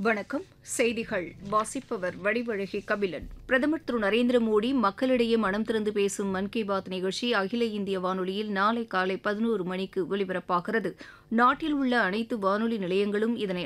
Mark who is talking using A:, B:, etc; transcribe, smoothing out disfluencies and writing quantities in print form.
A: வணக்கம். செய்திகள் வாசிப்பவர் வடிவழகி கபிலன். பிரதமர் திரு நரேந்திர மோடி மக்களிடையே மனம் திறந்து பேசும் மன் கி பாத் நிகழ்ச்சி அகில இந்திய வானொலியில் நாளை காலை 11 மணிக்கு ஒலிபரப்பாகிறது. நாட்டில் உள்ள அனைத்து வானொலி நிலையங்களும் இதனை